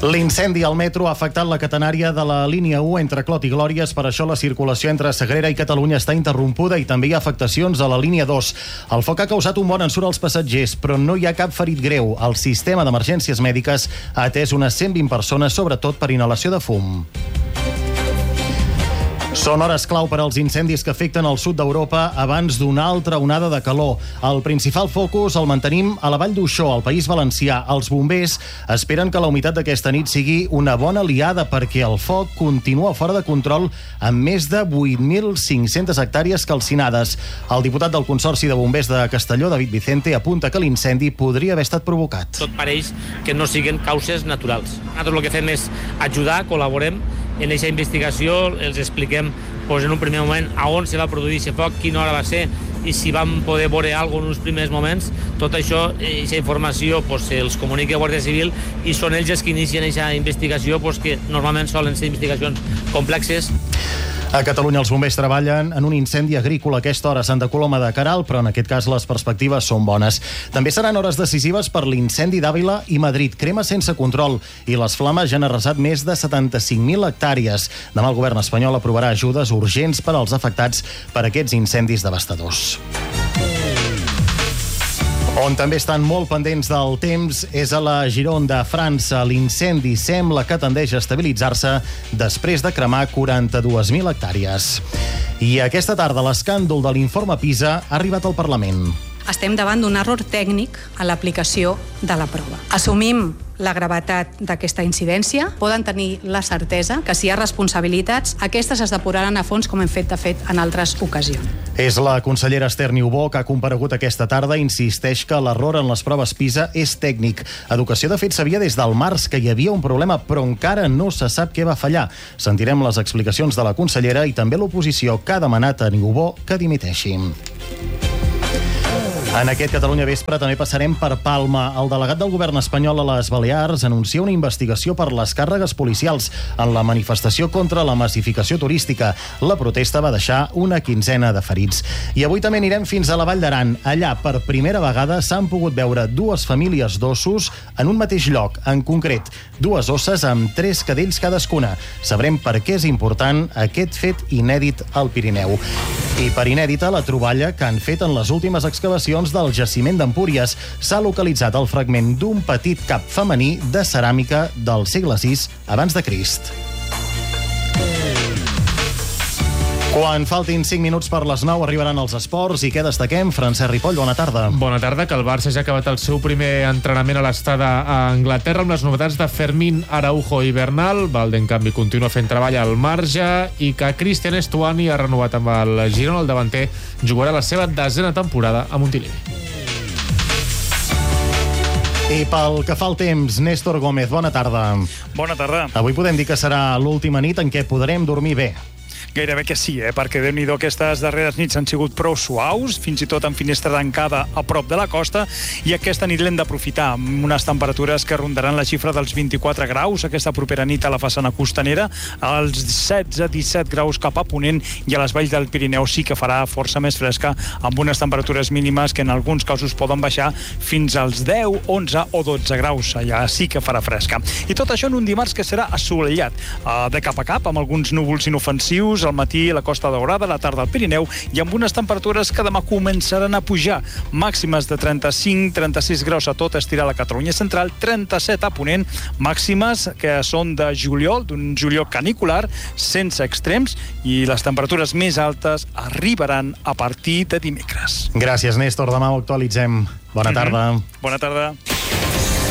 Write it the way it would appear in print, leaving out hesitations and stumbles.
L'incendi al metro ha afectat la catenària de la línia 1 entre Clot i Glòries, per això la circulació entre Sagrera i Catalunya està interrompuda i també hi ha afectacions a la línia 2. El foc ha causat un bon ensurt als passatgers, però no hi ha cap ferit greu. El sistema d'emergències mèdiques ha atès unes 120 persones, sobretot per inhalació de fum. Són hores clau per als incendis que afecten el sud d'Europa abans d'una altra onada de calor. El principal focus el mantenim a la Vall d'Uixó, al País Valencià. Els bombers esperen que la humitat d'aquesta nit sigui una bona aliada perquè el foc continua fora de control amb més de 8.500 hectàrees calcinades. El diputat del Consorci de Bombers de Castelló, David Vicente, apunta que l'incendi podria haver estat provocat. Tot pareix que no siguin causes naturals. Nosaltres el que fem és ajudar, col·laborem en aquesta investigació, els expliquem en un primer moment a on se va produir aquest foc, quina hora va ser i si vam poder veure alguna cosa en uns primers moments. Tot això, aquesta informació, els comunica Guàrdia Civil i són ells els que inicien aquesta investigació, que normalment solen ser investigacions complexes. A Catalunya els bombers treballen en un incendi agrícola a aquesta hora a Santa Coloma de Queralt, però en aquest cas les perspectives són bones. També seran hores decisives per l'incendi d'Àvila i Madrid. Crema sense control i les flames ja han arrasat més de 75.000 hectàrees. Demà el govern espanyol aprovarà ajudes urgents per als afectats per aquests incendis devastadors. On també estan molt pendents del temps és a la Gironde, França. L'incendi sembla que tendeix a estabilitzar-se després de cremar 42.000 hectàrees. I aquesta tarda l'escàndol de l'informe PISA ha arribat al Parlament. Estem davant d'un error tècnic a l'aplicació de la prova. Assumim la gravetat d'aquesta incidència, poden tenir la certesa que si hi ha responsabilitats, aquestes es depuraran a fons com hem fet, de fet, en altres ocasions. És la consellera Esther Niubó que ha comparegut aquesta tarda i insisteix que l'error en les proves PISA és tècnic. Educació, de fet, sabia des del març que hi havia un problema, però encara no se sap què va fallar. Sentirem les explicacions de la consellera i també l'oposició que ha demanat a Niubó que dimiteixi. En aquest Catalunya Vespre també passarem per Palma. El delegat del govern espanyol a les Balears anuncia una investigació per les càrregues policials en la manifestació contra la massificació turística. La protesta va deixar una quinzena de ferits. I avui també anirem fins a la Vall d'Aran. Allà, per primera vegada, s'han pogut veure dues famílies d'ossos en un mateix lloc. En concret, dues osses amb 3 cadells cadascuna. Sabrem per què és important aquest fet inèdit al Pirineu. I per inèdita, la troballa que han fet en les últimes excavacions del jaciment d'Empúries. S'ha localitzat el fragment d'un petit cap femení de ceràmica del segle VI abans de Crist. Quan faltin 5 minuts per les 9 arribaran els esports i què destaquem? Francesc Ripoll, bona tarda. Bona tarda, que el Barça ja ha acabat el seu primer entrenament a l'estada a Anglaterra amb les novetats de Fermín, Araujo i Bernal. Valde, en canvi, continua fent treball al marge i que Cristian Estuani ha renovat amb el Girona. El davanter jugarà la seva 10ª temporada a Montilivi. I pel que fa al temps, Néstor Gómez, bona tarda. Bona tarda. Avui podem dir que serà l'última nit en què podrem dormir bé. Gairebé que sí, perquè Déu-n'hi-do, aquestes darreres nits han sigut prou suaus, fins i tot amb finestra tancada a prop de la costa, i aquesta nit l'hem d'aprofitar amb unes temperatures que rondaran la xifra dels 24 graus aquesta propera nit a la façana costanera, als 16-17 graus cap a ponent, i a les valls del Pirineu sí que farà força més fresca, amb unes temperatures mínimes que en alguns casos poden baixar fins als 10, 11 o 12 graus. Allà sí que farà fresca. I tot això en un dimarts que serà assolellat, de cap a cap, amb alguns núvols inofensius, al matí a la Costa Daurada, a la tarda al Pirineu, i amb unes temperatures que demà començaran a pujar. Màximes de 35-36 graus a tot estirar la Catalunya central, 37 a ponent, màximes que són de juliol, d'un juliol canicular, sense extrems, i les temperatures més altes arribaran a partir de dimecres. Gràcies, Néstor. Demà ho actualitzem. Bona tarda. Bona tarda.